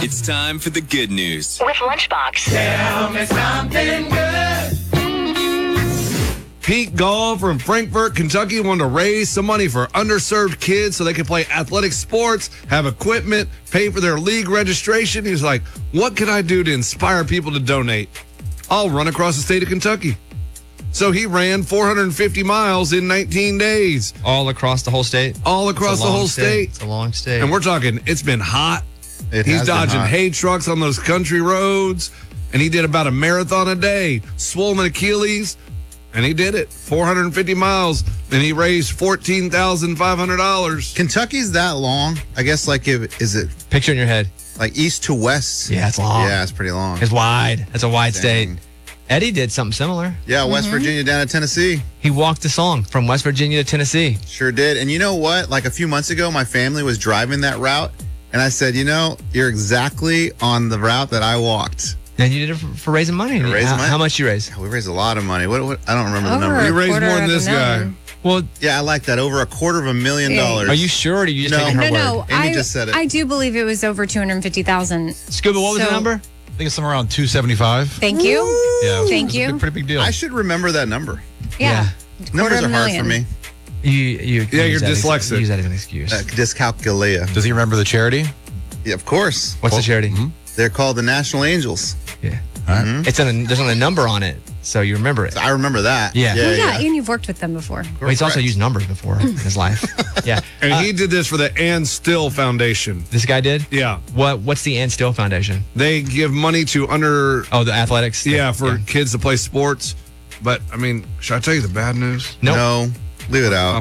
It's time for the good news. With Lunchbox. Tell me something good. Pete Gall from Frankfort, Kentucky wanted to raise some money for underserved kids so they can play athletic sports, have equipment, pay for their league registration. He's like, what can I do to inspire people to donate? I'll run across the state of Kentucky. So he ran 450 miles in 19 days. All across the whole state? All across the whole state. It's a long state. And we're talking, it's been hot. He's dodging hay trucks on those country roads. And he did about a marathon a day. Swollen Achilles. And he did it. 450 miles. And he raised $14,500. Kentucky's that long? I guess, is it Picture in your head. like east to west? Yeah, it's long. Yeah, it's pretty long. It's wide. It's a wide Dang. state. Eddie did something similar. Yeah, West Virginia down to Tennessee. He walked the song from West Virginia to Tennessee. Sure did. And you know what? Like a few months ago, my family was driving that route. And I said, you're exactly on the route that I walked. And you did it for raising money. How much you raise? We raised a lot of money. What I don't remember the Over number. He raised quarter more than of a this guy. million. Well, Yeah, I like that. Over $250,000. are you sure or are you just taking her No, word? Amy just said it. I do believe it was over 250,000. Scuba, what was the So- number? I think it's somewhere around 275. Thank you. Yeah. Thank it's a you. pretty big deal. I should remember that number. Yeah. Numbers Quarter are of a hard for million. me. You Yeah, use you're that dyslexic. Use that as an excuse. Dyscalculia. Does he remember the charity? Yeah, of course. What's the charity? They're called the National Angels. Yeah. All right. There's only a number on it, so you remember it. I remember that. Yeah. Well, yeah, and you've worked with them before. Well, he's also Correct. used numbers before in his life. Yeah. And he did this for the Ann Still Foundation. This guy did? Yeah. What's the Ann Still Foundation? They give money to Oh, the athletics? for kids to play sports. But, I mean, should I tell you the bad news? Nope. No, leave it out.